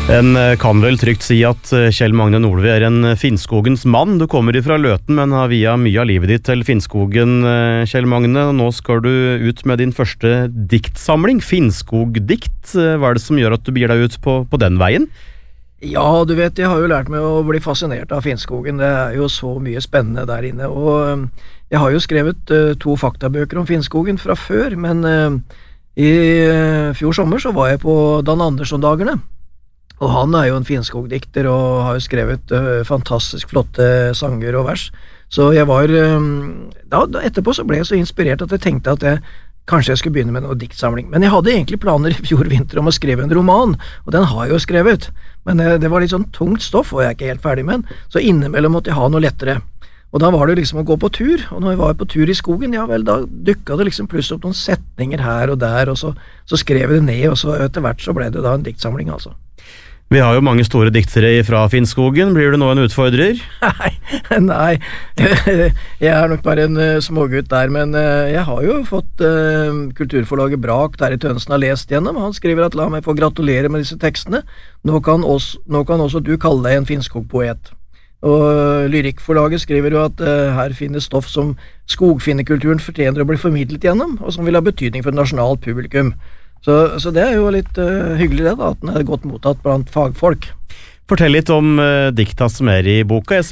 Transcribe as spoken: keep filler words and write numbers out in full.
En kan vel trygt si at Kjell Magne Nordvi er en Finnskogens mann. Du kommer ifra Løten, men har via mye av livet ditt til Finnskogen, Kjell Magne. Nå skal du ut med din første diktsamling, Finnskogdikt. Hva er det som gjør at du begir deg ut på, på den veien? Ja, du vet, jeg har jo lært meg å bli fascinert av Finnskogen. Det er jo så mye spennende der inne. Og jeg har jo skrevet uh, to faktabøker om Finnskogen fra før, men uh, i uh, fjor sommer så var jeg på Dan Andersson-dagene. Og han er jo en Finnskogdikter og har jo skrevet uh, fantastisk flotte sanger og vers. Så jeg var um, da, da etterpå så ble jeg så inspirert at jeg tenkte at jeg kanskje jeg skulle begynne med noe diktsamling. Men jeg hadde egentlig planer i fjor vinter om å skrive en roman, og den har jeg jo skrevet. Men uh, det var litt sånn tungt stoff, og jeg er ikke helt ferdig med den. Så innimellom måtte jeg ha noe lettere. Og da var det liksom å gå på tur, og når jeg var på tur i skogen, ja vel, da dukket det liksom plutselig opp noen setninger her og der, og så, så skrev jeg det ned, og så etter hvert så ble det da en diktsamling, altså. Vi har jo mange store diktere fra Finnskogen. Blir du nå en utfordrer? Nei, nei. Jeg er nok bare en uh, smågutt der, men uh, jeg har jo fått uh, kulturforlaget Brak der i Tønsen har lest gjennom. Han skriver at la meg få gratulere med disse tekstene. Nå kan, også, nå kan også du kalle deg en Finnskog-poet. Og uh, Lyrikkforlaget skriver jo at uh, her finnes stoff som skogfinnekulturen fortjener å bli formidlet gjennom, og som vil ha betydning for et nasjonalt publikum. Så, så det er jo litt uh, hyggelig det da, at den er godt mottatt blant fagfolk. Fortell litt om uh, dikta som er i boka. Jeg